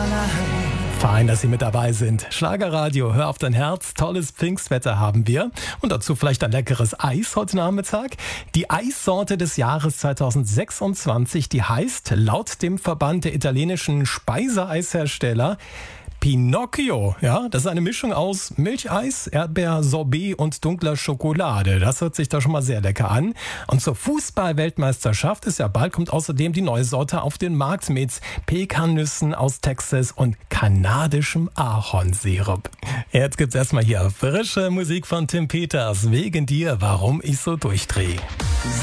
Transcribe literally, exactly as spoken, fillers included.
Fein, dass Sie mit dabei sind. Schlagerradio, hör auf dein Herz. Tolles Pfingstwetter haben wir. Und dazu vielleicht ein leckeres Eis heute Nachmittag. Die Eissorte des Jahres zweitausendsechsundzwanzig, die heißt laut dem Verband der italienischen Speiseeishersteller Pinocchio. Ja, das ist eine Mischung aus Milcheis, Erdbeer, Sorbet und dunkler Schokolade. Das hört sich da schon mal sehr lecker an. Und zur Fußball-Weltmeisterschaft ist ja bald, kommt außerdem die neue Sorte auf den Markt mit Pekannüssen aus Texas und kanadischem Ahornsirup. Jetzt gibt's erstmal hier frische Musik von Tim Peters. Wegen dir, warum ich so durchdrehe.